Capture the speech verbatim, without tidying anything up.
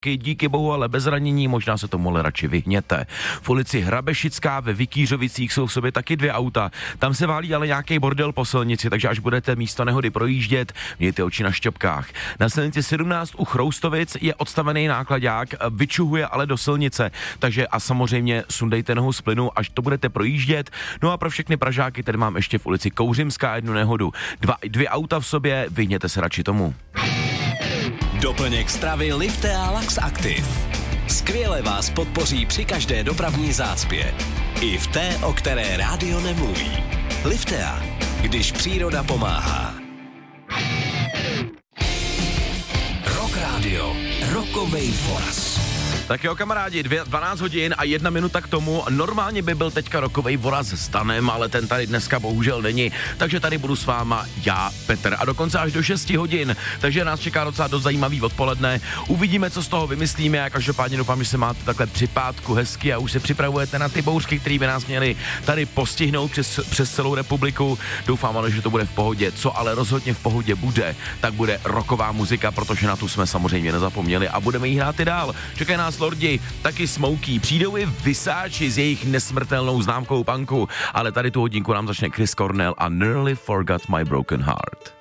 díky bohu, ale bez zranění, možná se tomu ale radši vyhněte. V ulici Hrabešická ve Vikířovicích jsou v sobě taky dvě auta. Tam se válí ale nějaký bordel po silnici, takže až budete místo nehody projíždět, mějte oči na šťopkách. Na silnici sedmnáct u Chroustovic je odstavený nákladák, vyčuhuje ale do silnice, takže a samozřejmě sundejte nohu z plynu, až to budete projíždět. No a pro všechny Pražáky tady mám ještě v ulici Kouřimská jednu nehodu. Dva, dvě auta v sobě, vyhněte se radši tomu. Doplněk stravy Liftea Lax Active. Skvěle vás podpoří při každé dopravní zácpě. I v té, o které rádio nemluví. Liftea, když příroda pomáhá. Rock Radio, rokovej voraz. Tak jo, kamarádi, dvě, dvanáct hodin a jedna minuta k tomu. Normálně by byl teďka rokovej voraz s Danem, ale ten tady dneska bohužel není. Takže tady budu s váma já, Petr, a dokonce až do šesti hodin. Takže nás čeká docela dost zajímavý odpoledne. Uvidíme, co z toho vymyslíme. A každopádně doufám, že se máte takhle při pátku hezky a už se připravujete na ty bouřky, které by nás měly tady postihnout přes, přes celou republiku. Doufám ale, že to bude v pohodě. Co ale rozhodně v pohodě bude, tak bude rocková muzika, protože na tu jsme samozřejmě nezapomněli a budeme jí hrát i dál. Čekají nás Lordi, taky Smokey, přijdou i Vysáči s jejich nesmrtelnou známkou punku, ale tady tu hodinku nám začne Chris Cornell a Nearly Forgot My Broken Heart.